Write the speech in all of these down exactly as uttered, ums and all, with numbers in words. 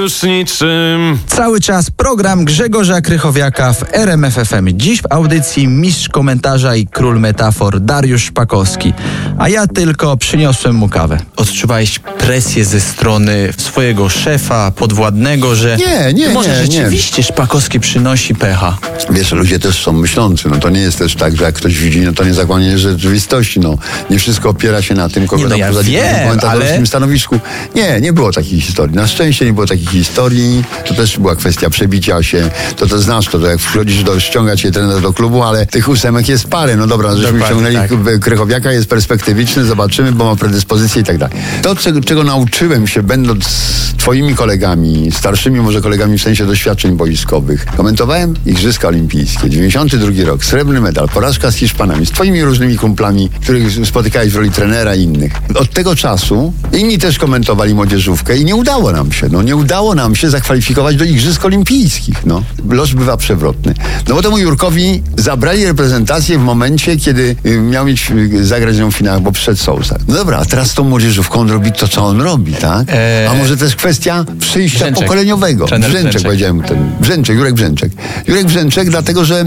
już niczym. Cały czas program Grzegorza Krychowiaka w R M F F M. Dziś w audycji mistrz komentarza i król metafor Dariusz Szpakowski. A ja tylko przyniosłem mu kawę. Odczuwałeś presję ze strony swojego szefa, podwładnego, że Nie, nie, może nie, rzeczywiście Szpakowski przynosi pecha. Wiesz, ludzie też są myślący. No to nie jest też tak, że jak ktoś widzi, no to nie zakłamie rzeczywistości. No nie wszystko opiera się na tym, kogo Nie, no tam ja posadzi wiem, w komentatorskim ale... stanowisku. Nie, nie było takiej historii. Na szczęście nie było takich historii. To też była kwestia przebicia się. To to znasz, to, to jak wchodzisz do, ściąga cię trener do klubu, ale tych ósemek jest parę. No dobra, żeśmy ściągnęli tak. Krychowiaka, jest perspektywiczny, zobaczymy, bo ma predyspozycje i tak dalej. To, czego, czego nauczyłem się, będąc twoimi kolegami, starszymi może kolegami w sensie doświadczeń boiskowych, komentowałem Igrzyska Olimpijskie, dziewięćdziesiąty drugi rok, srebrny medal, porażka z Hiszpanami, z twoimi różnymi kumplami, których spotykałeś w roli trenera i innych. Od tego czasu inni też komentowali młodzieżówkę i nie udało nam się, no nie udało nam się zakwalifikować do Igrzysk Olimpijskich, no. Los bywa przewrotny. No bo temu Jurkowi zabrali reprezentację w momencie, kiedy miał mieć zagrać ją w finałach, bo przed Sousa. No dobra, a teraz tą młodzieżówką on robi to, co on robi, tak? Eee... A może to jest kwestia przyjścia Brzęczek. pokoleniowego. Trener Brzęczek, Brzęczek. powiedziałem ten. Brzęczek, Jurek Brzęczek. Jurek Brzęczek, dlatego, że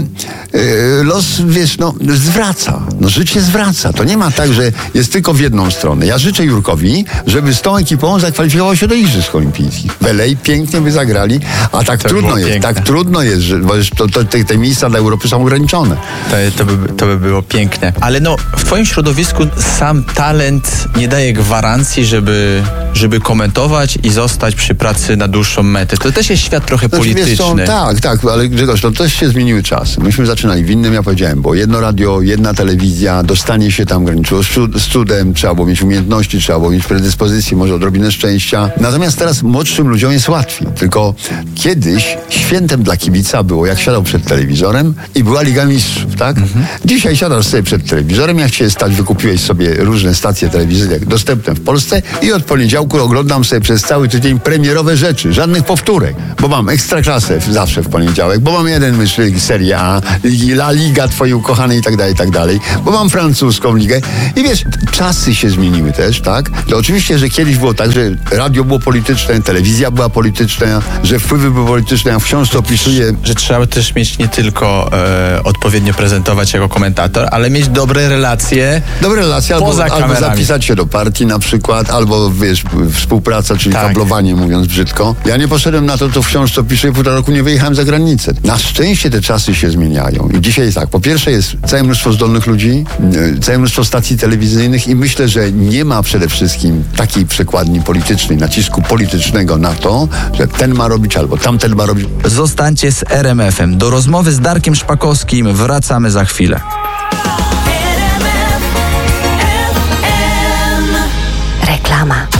yy, los, wiesz, no, zwraca. No, życie zwraca. To nie ma tak, że jest tylko w jedną stronę. Ja życzę Jurkowi, żeby z tą ekipą zakwalifikował się do Igrzysk Olimpijskich. W L A pięknie by zagrali, a tak to trudno jest. Piękne. Tak trudno jest, że bo to, to, te, te miejsca dla Europy są ograniczone. To, to, by, to by było piękne. Ale no, w twoim środowisku sam talent nie daje gwarancji, żeby, żeby komentować i zostać przy pracy na dłuższą metę. To też jest świat trochę Znaczy, polityczny. Wiesz co, tak, tak, ale Grzegorz, to też się zmieniły czasy. Myśmy zaczynali w innym, ja powiedziałem, bo jedno radio, jedna telewizja, dostanie się tam graniczyło z cudem, trzeba było mieć umiejętności, trzeba było mieć predyspozycję, może odrobinę szczęścia. Natomiast teraz młodszym ludziom jest łatwiej. Tylko kiedyś świętem dla kibica było, jak siadał przed telewizorem i była Liga Mistrzów, tak? Mhm. Dzisiaj siadasz sobie przed telewizorem, jak cię stać, wykupiłeś sobie różne stacje telewizyjne dostępne w Polsce i od poniedziałku oglądam sobie przez cały tydzień premierowe rzeczy, żadnych powtórek, bo mam Ekstraklasę zawsze w poniedziałek, bo mam jeden myśl Serie A, La Liga twojej ukochanej i tak dalej, i tak dalej, bo mam francuską ligę i wiesz, czasy się zmieniły też, tak? To oczywiście, że kiedyś było tak, że radio było polityczne, telewizja była polityczna, że wpływy były polityczne, a w książce opisuje... Że trzeba też mieć nie tylko e, odpowiednio prezentować jako komentator, ale mieć dobre relacje Dobre relacje, albo, albo zapisać się do partii na przykład, albo wiesz, współpraca, czyli tak. kablowanie, mówiąc brzydko. Ja nie poszedłem na to, co w książce opisuję, półtora roku nie wyjechałem za granicę. Na szczęście te czasy się zmieniają. I dzisiaj jest tak, po pierwsze jest całe mnóstwo zdolnych ludzi, całe mnóstwo stacji telewizyjnych i myślę, że nie ma przede wszystkim takiej przekładni politycznej, nacisku politycznego na to, że ten ma robić albo tamten ma robić. Zostańcie z R M F em. Do rozmowy z Darkiem Szpakowskim wracamy za chwilę. Reklama.